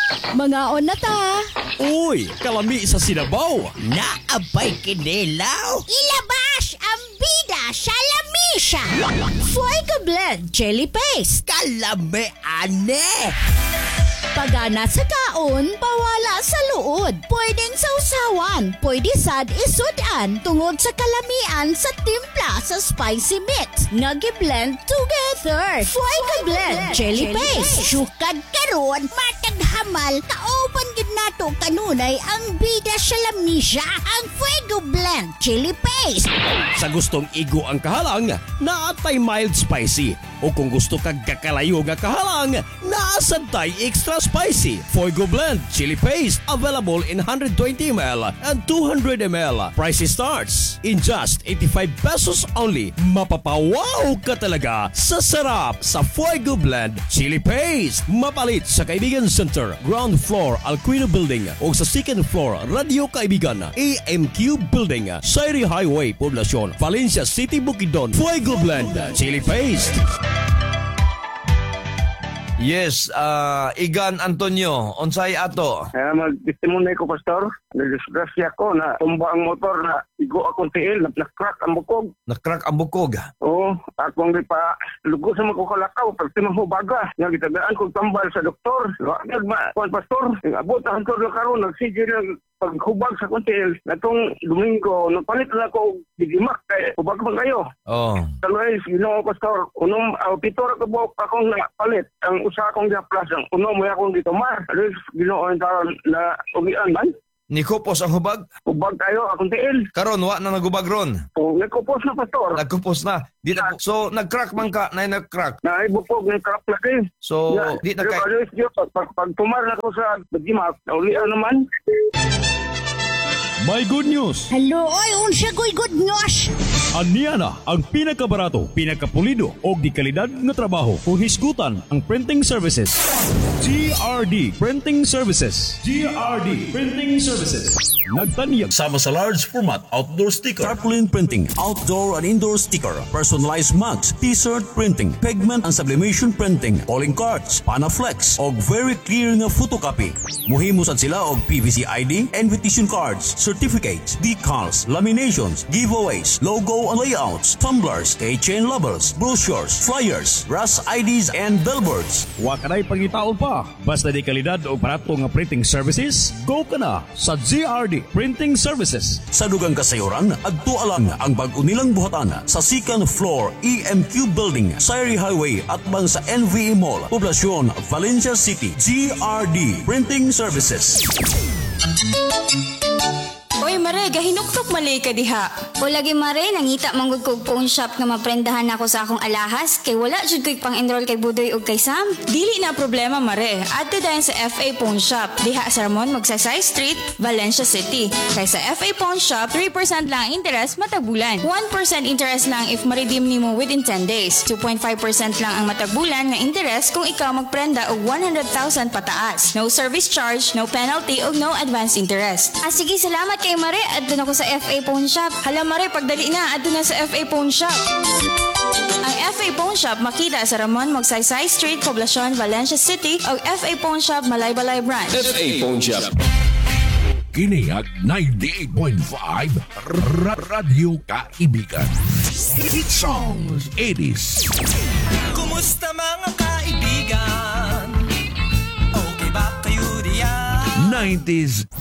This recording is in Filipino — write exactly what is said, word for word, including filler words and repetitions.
Mga on na ta. Uy, kalami sa Sinabaw. Naabay kinilaw. Ilabas ang bida sa lamisa. Fuego Blend Chili Paste. Kalami ane. Pagana sa kaon, pawala sa luod. Pwedeng sausawan, pwede sad isudan tungod sa kalamian sa timpla sa spicy mix. Nagi-blend together. Fuego Blend Chili Paste. Sukad karon, matag hamal, kaoban gid nato kanunay ang bida sa lamisa. Ang Fuego Blend Chili Paste. Sa gustong igo ang kahalang, naatay mild spicy. O kung gusto kag kakalayo nga kahalang, naasantay extra spicy. Fuego Blend Chili Paste available in one hundred twenty milliliters and two hundred milliliters. Price starts in just eighty-five pesos only. Mapapawaw ka talaga sa sarap sa Fuego Blend Chili Paste. Mapalit sa Kaibigan Center, ground floor Alquino Building o sa second floor Radio Kaibigan A M Q Building, Sairi Highway, Poblacion, Valencia City, Bukidnon. Fuego Blend Chili Paste. Yes, uh, Igan Antonio, unsay ato? Kaya mag-testimony ko, Pastor. Nagdisgrasya ko na tumba ang motor na igo akong tiil, na-crack ang bukog. Nakrak ang bukog. Oo, akong di pa lugo sa mga kukalakaw, pag timahubaga. Nga gitagaan kong tambal sa doktor. Wagad ma, kuwan, Pastor. Abot ang doktor na karon, nagsige lang paghubag sa kuntil. Natong Domingo, nagpalit na ako digimak kay hubag man kayo. Oh. Talway, Ginoo Pastor, unong uh, pito ra ka buok akong napalit. Ang usa akong diaplas, ang uno mo akong gitumar. Alis, Ginoo ang taron na ugian man. Nikupos ang hubag? Hubag kayo, akong tiil. Karon wa na nagubag ron. O, nagkupos na, Pastor. Nagkupos na. Di na, so, nag-crack man ka, na nag-crack. Naibupog, nag-crack lagi. So, Yeah, di na pero kay... alis, Diyos, pag, pag, pag tumar na ko sa digimak, naulian naman. May good news. Hello, oy, unsa goy good news? Aniya na ang pinakabarato, pinakapulido o di kalidad nga trabaho kung hisgutan ang printing services. G R D Printing Services. G R D Printing Services. Nagtanyag sama sa large format outdoor sticker, tarpaulin printing, outdoor and indoor sticker, personalized mugs, t-shirt printing, pigment and sublimation printing, calling cards, panaflex og very clear nga photocopy. Muhimo sad sila og P V C I D, invitation cards, certificates, decals, laminations, giveaways, logo and layouts, tumblers, keychain labels, brochures, flyers, Ras I Ds and billboards. Wa kanay pangitaon pa. Basta di kalidad o barato nga printing services, go ka na sa G R D Printing Services. Sa dugang kasayuran, adto alang ang bag-o nilang buhatan sa second floor E M Q Building, Sairi Highway at bang sa N V E Mall, Poblacion, Valencia City. G R D Printing Services. Oy, Mare, gahinuktok malay ka diha. O lagi Mare, nangita manggod kog phone shop nga maprendahan ako sa akong alahas kay wala jud ko'y pang-enroll kay Budoy ug kay Sam. Dili na problema, Mare. Adto dayon sa F A Pawn Shop. Diha sa Ramon, Magsaysay Street, Valencia City. Kay sa F A Pawn Shop, three percent lang interest matag bulan. one percent interest lang if ma-redeem nimo within ten days. two point five percent lang ang matag bulan nga interest kung ikaw magprenda og one hundred thousand pataas. No service charge, no penalty ug no advance interest. Ah sige, salamat kay Mare. Adto na ko sa F A Pawn Shop. Hala, Mare, pagdali na, adto na sa F A Pawn Shop. Ang F A Pawn Shop makita sa Ramon, Magsaysay Street, Poblacion, Valencia City o F A Pawn Shop, Malaybalay Branch. F A Pawn Shop. Kiniyag ninety-eight point five Radio Kaibigan. Hit songs eighties. Kumusta mga kaibigan? Okay ba kayo diyan? nineties